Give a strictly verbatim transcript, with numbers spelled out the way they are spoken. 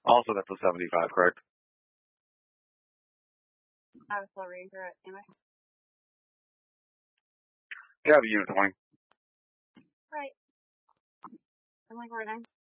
Also, that's a seventy-five, correct? I have a slow ranger at Amway. Yeah, the unit twenty. Right. I'm like, where nine.